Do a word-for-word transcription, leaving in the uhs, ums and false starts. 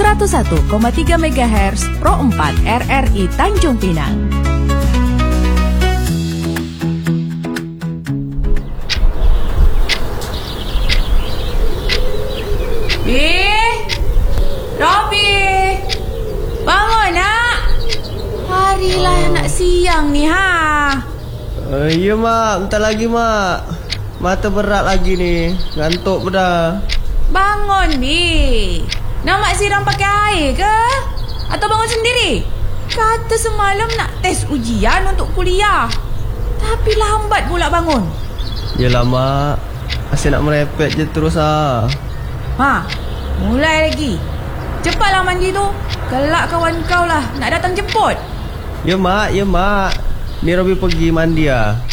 seratus satu koma tiga megahertz Pro empat R R I Tanjung Pinang. Eh, Robi, bangun nak. Harilah nak siang ni ha. Uh, ya mak, bentar lagi mak. Mata berat lagi ni, ngantuk dah. Bangun ni. Nak mak siram pakai air ke? Atau bangun sendiri? Kata semalam nak test ujian untuk kuliah, tapi lambat pula bangun. Yelah mak, asyik nak merepek je terus ah. Ha, mulai lagi. Cepatlah mandi tu. Kelak kawan kau lah nak datang jemput. Ya mak, ya mak. Ni Robi pergi mandi ah.